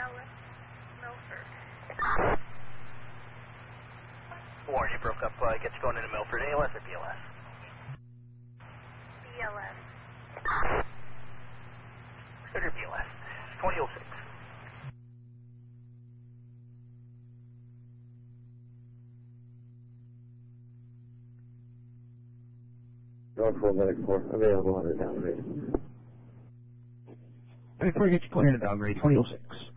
Milford. Warren, you broke up. Get you going into Milford. ALS or BLS? BLS. Consider BLS. 2006. North 4 Medic 4, available on the downgrade. Before you get you going into downgrade, 2006.